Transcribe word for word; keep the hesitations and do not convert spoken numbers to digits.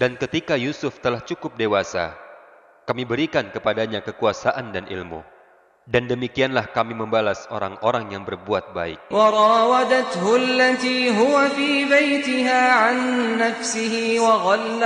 Dan ketika Yusuf telah cukup dewasa, kami berikan kepadanya kekuasaan dan ilmu. Dan demikianlah kami membalas orang-orang yang berbuat baik. وراودته التي هو في بيتها عن نفسه وغلقت